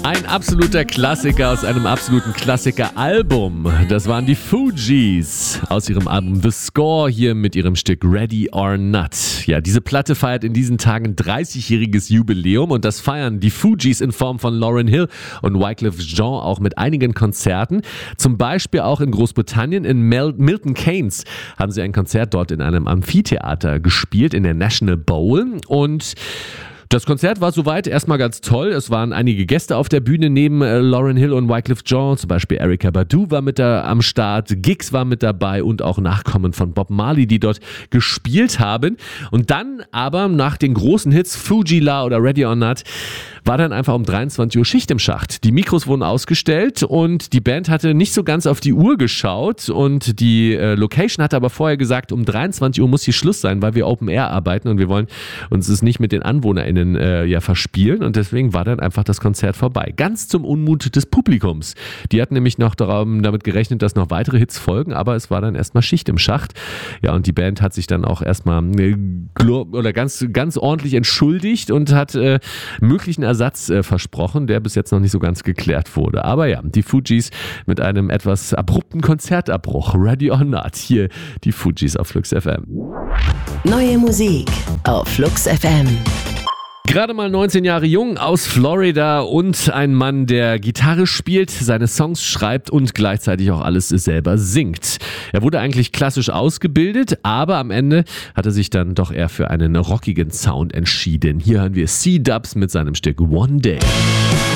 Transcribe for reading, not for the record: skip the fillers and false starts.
Ein absoluter Klassiker aus einem absoluten Klassiker-Album. Das waren die Fugees aus ihrem Album The Score, hier mit ihrem Stück Ready or Not. Ja, diese Platte feiert in diesen Tagen 30-jähriges Jubiläum und das feiern die Fugees in Form von Lauryn Hill und Wyclef Jean auch mit einigen Konzerten. Zum Beispiel auch in Großbritannien, in Milton Keynes haben sie ein Konzert dort in einem Amphitheater gespielt, in der National Bowl, und das Konzert war soweit erstmal ganz toll. Es waren einige Gäste auf der Bühne neben Lauryn Hill und Wyclef Jean. Zum Beispiel Erykah Badu war mit da am Start, Giggs war mit dabei und auch Nachkommen von Bob Marley, die dort gespielt haben. Und dann aber nach den großen Hits Fu-Gee-La oder Ready or Not war dann einfach um 23 Uhr Schicht im Schacht. Die Mikros wurden ausgestellt und die Band hatte nicht so ganz auf die Uhr geschaut und die Location hatte aber vorher gesagt, um 23 Uhr muss hier Schluss sein, weil wir Open Air arbeiten und wir wollen uns es nicht mit den AnwohnerInnen verspielen, und deswegen war dann einfach das Konzert vorbei. Ganz zum Unmut des Publikums. Die hatten nämlich noch damit gerechnet, dass noch weitere Hits folgen, aber es war dann erstmal Schicht im Schacht. Ja, und die Band hat sich dann auch erstmal ganz ordentlich entschuldigt und hat möglichen Ersatz versprochen, der bis jetzt noch nicht so ganz geklärt wurde. Aber ja, die Fugees mit einem etwas abrupten Konzertabbruch. Ready or Not, hier die Fugees auf Flux FM. Neue Musik auf Flux FM. Gerade mal 19 Jahre jung, aus Florida und ein Mann, der Gitarre spielt, seine Songs schreibt und gleichzeitig auch alles selber singt. Er wurde eigentlich klassisch ausgebildet, aber am Ende hat er sich dann doch eher für einen rockigen Sound entschieden. Hier hören wir C-Dubs mit seinem Stück One Day.